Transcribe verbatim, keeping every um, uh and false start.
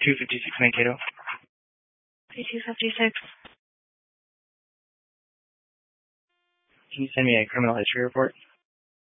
two fifty-six Mankato. two fifty-six. Can you send me a criminal history report?